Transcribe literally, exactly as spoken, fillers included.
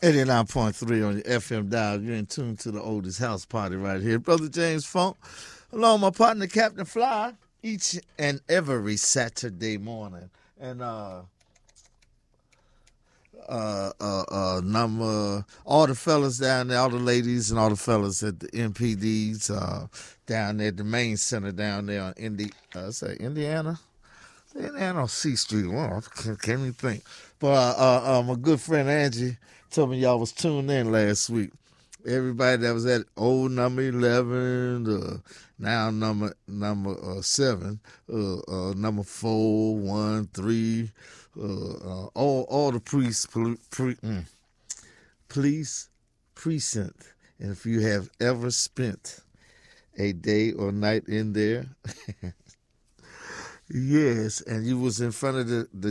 eighty-nine point three on your F M dial. You're in tune to the oldest house party right here. Brother James Funk, along with my partner Captain Fly, each and every Saturday morning. And uh uh uh uh number all the fellas down there, all the ladies and all the fellas at the M P Ds uh down there at the main center down there on Indi uh say Indiana. Indiana on C Street. Well, I can't, can't even think. But uh, uh, uh, my good friend Angie told me y'all was tuned in last week. Everybody that was at old number eleven, uh, now number number uh, seven, uh, uh, number four, one, three, uh, uh, all all the police, pre, pre, mm, police precinct. And if you have ever spent a day or night in there, yes, and you was in front of the, the